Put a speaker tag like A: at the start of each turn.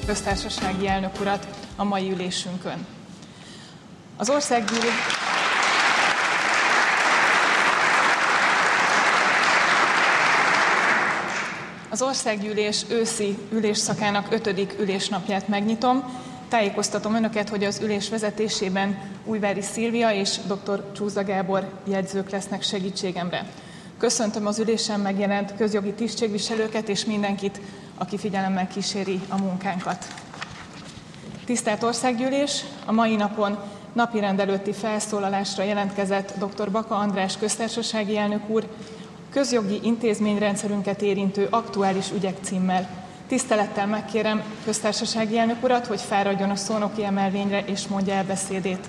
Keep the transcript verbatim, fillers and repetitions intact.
A: köztársasági elnök urat a mai ülésünkön. Az országgyűlés... Az országgyűlés őszi ülésszakának ötödik ülésnapját megnyitom. Tájékoztatom Önöket, hogy az ülés vezetésében Újvári Szilvia és dr. Csúza Gábor jegyzők lesznek segítségemre. Köszöntöm az ülésen megjelent közjogi tisztségviselőket és mindenkit, aki figyelemmel kíséri a munkánkat. Tisztelt Országgyűlés! A mai napon napirend előtti felszólalásra jelentkezett dr. Baka András köztársasági elnök úr, közjogi intézményrendszerünket érintő aktuális ügyek címmel. Tisztelettel megkérem köztársasági elnök urat, hogy fáradjon a szónoki emelvényre és mondja el beszédét.